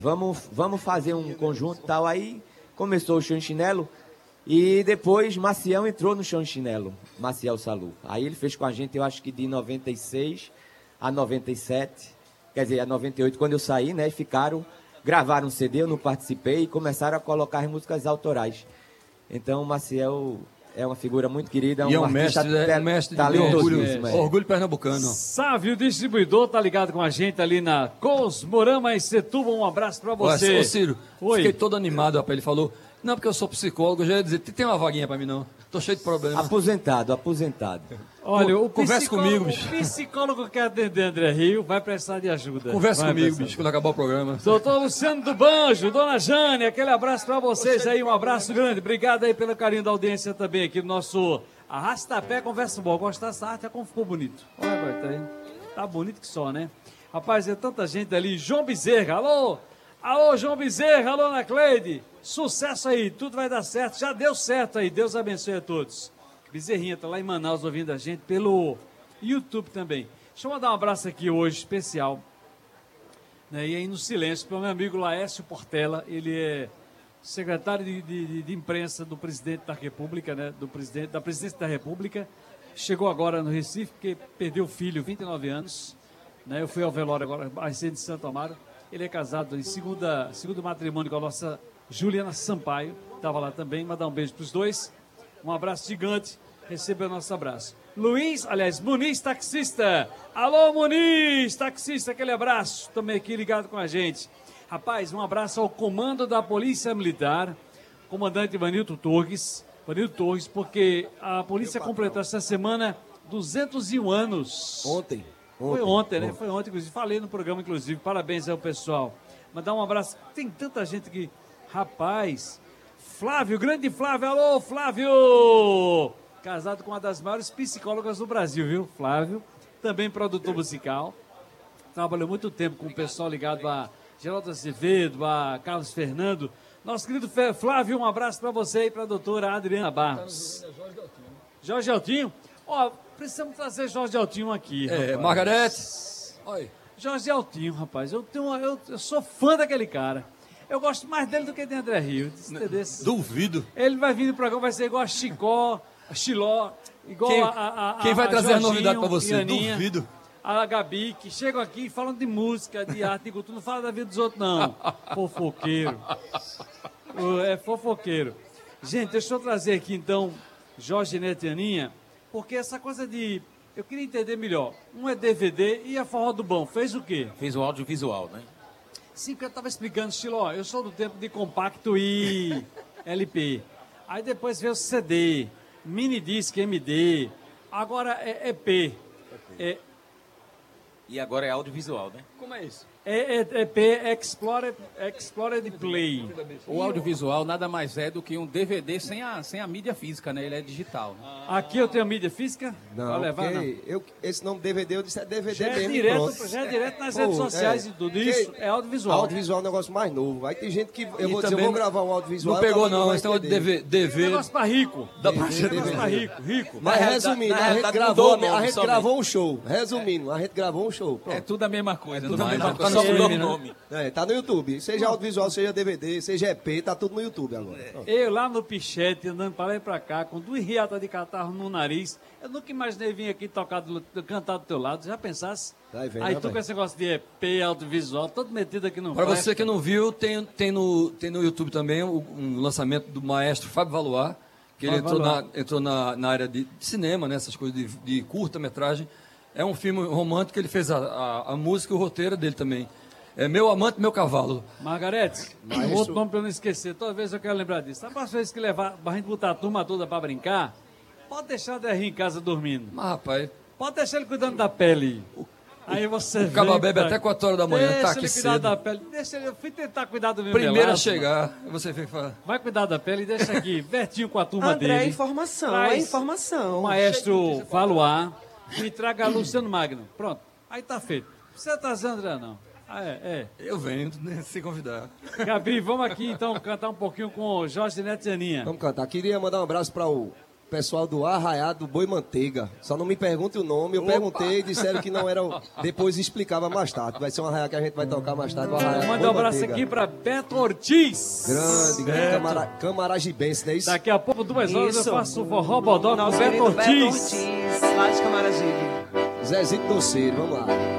Vamos fazer um conjunto e tal. Aí começou o Chão de Chinelo e depois Maciel entrou no Chão de Chinelo, Maciel Salu. Aí ele fez com a gente, eu acho que de 96 a 97, quer dizer, a 98, quando eu saí, né? Gravaram um CD, eu não participei e começaram a colocar as músicas autorais. Então o Maciel é uma figura muito querida, e é um mestre talentosíssimo. Orgulho pernambucano. Sávio Distribuidor tá ligado com a gente ali na Cosmorama e Setúbal. Um abraço pra você. Ô Ciro, fiquei todo animado, rapaz. Ele falou, não, porque eu sou psicólogo, eu já ia dizer, tem uma vaguinha pra mim não. Tô cheio de problemas. Aposentado. Olha, conversa comigo, bicho. O psicólogo que atender André Rio vai precisar de ajuda. Conversa comigo, bicho, quando acabar o programa. Doutor Luciano do Banjo, Dona Jane, aquele abraço pra vocês aí, um abraço grande. Obrigado aí pelo carinho da audiência também aqui no nosso Arrastapé Conversa Boa. Gosto dessa arte, como ficou bonito. Olha agora, tá aí. Tá bonito que só, né? Rapaz, é tanta gente ali. João Bezerra, alô? Alô, João Bezerra, alô, Ana Cleide. Sucesso aí, tudo vai dar certo. Já deu certo aí, Deus abençoe a todos. Bezerrinha tá lá em Manaus ouvindo a gente pelo YouTube também. Deixa eu mandar um abraço aqui hoje, especial. Né, e aí no silêncio, para o meu amigo Laércio Portela, ele é secretário de imprensa do presidente da República, né, da presidência da República. Chegou agora no Recife, porque perdeu o filho, 29 anos. Né, eu fui ao velório agora, recente de Santo Amaro. Ele é casado em segundo matrimônio com a nossa Juliana Sampaio, estava lá também. Mandar um beijo para os dois. Um abraço gigante, receba o nosso abraço. Muniz, taxista. Alô, Muniz, taxista, aquele abraço, também aqui ligado com a gente. Rapaz, um abraço ao comando da Polícia Militar, comandante Ivanildo Torres, porque a polícia completou essa semana 201 anos. Foi ontem, né? Foi ontem, inclusive, falei no programa, inclusive, parabéns ao pessoal. Mandar um abraço, tem tanta gente que, rapaz... Flávio, grande Flávio, alô Flávio! Casado com uma das maiores psicólogas do Brasil, viu? Flávio, também produtor musical. Trabalhou muito tempo com o pessoal ligado a Geraldo Azevedo, a Carlos Fernando. Nosso querido Flávio, um abraço para você e para a doutora Adriana Barros. Jorge Altinho? Ó, precisamos trazer Jorge Altinho aqui. Margarete. Oi. Jorge Altinho, rapaz, eu sou fã daquele cara. Eu gosto mais dele do que de André Rio. Duvido. Ele vai vir no programa, vai ser igual a Chicó, a Chiló, igual quem vai trazer a novidade para você? Aninha, Duvido. A Gabi, que chegam aqui falando de música, de arte, de cultura. Não fala da vida dos outros, não. Fofoqueiro. É fofoqueiro. Gente, deixa eu trazer aqui, então, Jorge Neto e Aninha, porque essa coisa de... Eu queria entender melhor. Um é DVD e a Forró do Bom. Fez o quê? Fez o audiovisual, né? Sim, porque eu estava explicando, Chiló, eu sou do tempo de compacto e LP. Aí depois veio o CD, mini disc, MD, agora é EP. E agora é audiovisual, né? Como é isso? EP, Explored Play. O audiovisual nada mais é do que um DVD sem a mídia física, né? Ele é digital. Né? Aqui eu tenho a mídia física? Não, levar, não. Esse nome DVD, eu disse é DVD já mesmo. Já é direto nas redes sociais e tudo isso. É audiovisual. Audiovisual é um negócio mais novo. Aí tem gente que, eu vou gravar um audiovisual. Não pegou não, esse negócio de DVD. É negócio pra rico. Negócio pra rico. Mas resumindo, a gente gravou um show. Resumindo, a gente gravou um show. É tudo a mesma coisa. Tudo a mesma coisa. Só mudou o nome. Tá no YouTube. Seja audiovisual, seja DVD, seja EP, tá tudo no YouTube agora. Eu lá no Pichete, andando pra lá e pra cá, com 2 riatas de catarro no nariz, eu nunca imaginei vir aqui cantar do teu lado. Já pensasse? Aí tu com esse negócio de EP, audiovisual, todo metido aqui no... Para você que não viu, tem no YouTube também um lançamento do maestro Fábio Valois, que ele entrou na área de cinema, né, essas coisas de curta-metragem. É um filme romântico, ele fez a música e o roteiro dele também. É Meu Amante, Meu Cavalo. Margarete, outro nome para eu não esquecer. Toda vez eu quero lembrar disso. A próxima vez que levar a gente botar a turma toda para brincar, pode deixar o Derrinho em casa dormindo. Mas, rapaz... Pode deixar ele cuidando da pele. Aí você o caba bebe até 4 horas da manhã, tá aqui cedo. Deixa ele cuidar da pele. Eu fui tentar cuidar do meu melado. Primeiro a chegar, você vem falar. Vai cuidar da pele e deixa aqui, Vertinho com a turma dele. André, informação. O maestro Valois e traga Luciano Magno. Pronto, aí tá feito. Não precisa trazer André, não. Eu venho, né, se convidar. Gabi, vamos aqui então cantar um pouquinho com o Jorge Neto e Aninha. Vamos cantar. Queria mandar um abraço para o pessoal do Arraiá do Boi Manteiga. Só não me pergunte o nome, eu perguntei, disseram que não era. Depois explicava mais tarde. Vai ser um arraiá que a gente vai tocar mais tarde. Manda um abraço aqui pra Beto Ortiz. Grande camaragibense, não é isso? Daqui a pouco, 2 horas, eu faço o forró bodó com o Beto Ortiz. Lá de Camaragibe. Zezinho Doceiro, vamos lá.